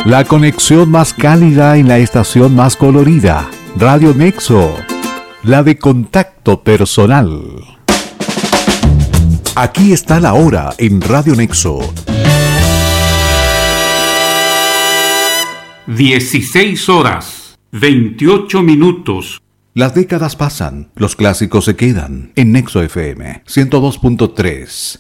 La conexión más cálida en la estación más colorida. Radio Nexo, la de contacto personal. Aquí está la hora en Radio Nexo. 16 horas, 28 minutos. Las décadas pasan, los clásicos se quedan. En Nexo FM 102.3.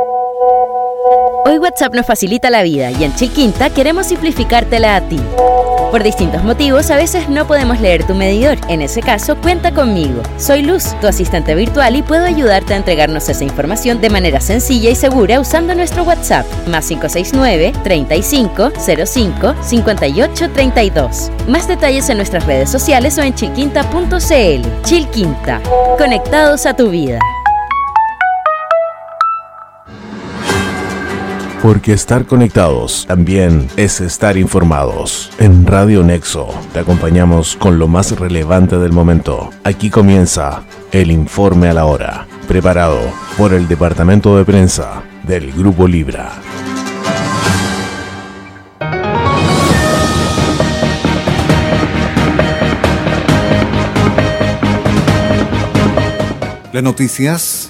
Hoy WhatsApp nos facilita la vida y en Chilquinta queremos simplificártela a ti. Por distintos motivos, a veces no podemos leer tu medidor. En ese caso, cuenta conmigo. Soy Luz, tu asistente virtual, y puedo ayudarte a entregarnos esa información de manera sencilla y segura usando nuestro WhatsApp, más 569-3505-5832. Más detalles en nuestras redes sociales o en chilquinta.cl. Chilquinta, conectados a tu vida. Porque estar conectados también es estar informados. En Radio Nexo te acompañamos con lo más relevante del momento. Aquí comienza el Informe a la Hora, preparado por el Departamento de Prensa del Grupo Libra. Las noticias.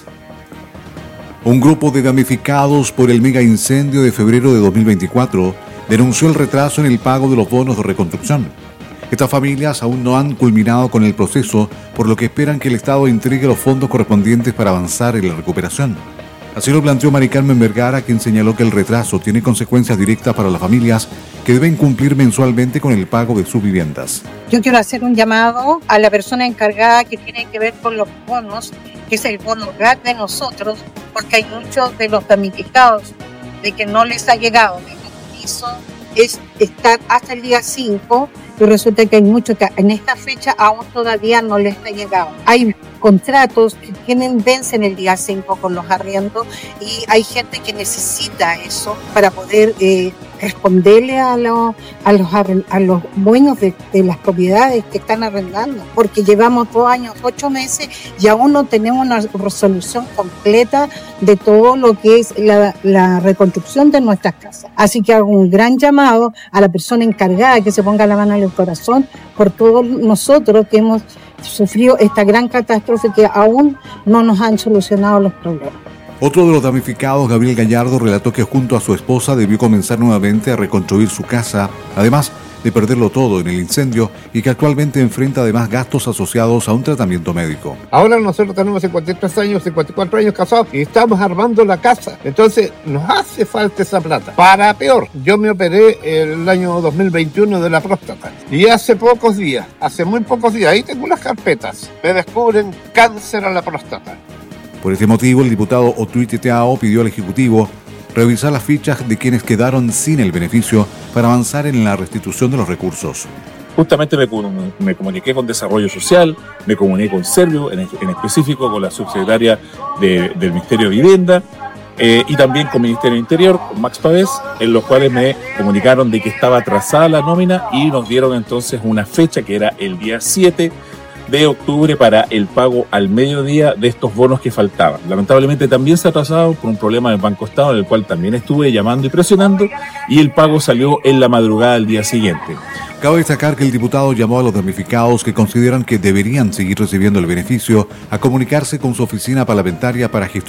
Un grupo de damnificados por el mega incendio de febrero de 2024 denunció el retraso en el pago de los bonos de reconstrucción. Estas familias aún no han culminado con el proceso, por lo que esperan que el Estado entregue los fondos correspondientes para avanzar en la recuperación. Así lo planteó Mari Carmen Vergara, quien señaló que el retraso tiene consecuencias directas para las familias que deben cumplir mensualmente con el pago de sus viviendas. Yo quiero hacer un llamado a la persona encargada que tiene que ver con los bonos, que es el bono GAT de nosotros, porque hay muchos de los damnificados de que no les ha llegado. El compromiso es estar hasta el día 5 y resulta que hay muchos que en esta fecha aún todavía no les ha llegado. Hay contratos que vencen el día 5 con los arriendos y hay gente que necesita eso para poder responderle a los dueños de las propiedades que están arrendando, porque llevamos 2 años, 8 meses y aún no tenemos una resolución completa de todo lo que es la reconstrucción de nuestras casas. Así que hago un gran llamado a la persona encargada que se ponga la mano en el corazón por todos nosotros que hemos sufrido esta gran catástrofe que aún no nos han solucionado los problemas. Otro de los damnificados, Gabriel Gallardo, relató que junto a su esposa debió comenzar nuevamente a reconstruir su casa, además de perderlo todo en el incendio, y que actualmente enfrenta además gastos asociados a un tratamiento médico. Ahora nosotros tenemos 53 años, 54 años casados y estamos armando la casa. Entonces nos hace falta esa plata. Para peor, yo me operé el año 2021 de la próstata y hace muy pocos días, ahí tengo unas carpetas, me descubren cáncer a la próstata. Por este motivo, el diputado Otuite Teao pidió al Ejecutivo revisar las fichas de quienes quedaron sin el beneficio para avanzar en la restitución de los recursos. Justamente me comuniqué con Desarrollo Social, me comuniqué con Servio, en específico con la subsecretaria del Ministerio de Vivienda, y también con Ministerio del Interior, con Max Pavés, en los cuales me comunicaron de que estaba atrasada la nómina y nos dieron entonces una fecha que era el día 7 de octubre para el pago al mediodía de estos bonos que faltaban. Lamentablemente también se atrasaron por un problema del Banco Estado, en el cual también estuve llamando y presionando, y el pago salió en la madrugada del día siguiente. Cabe destacar que el diputado llamó a los damnificados que consideran que deberían seguir recibiendo el beneficio a comunicarse con su oficina parlamentaria para gestionar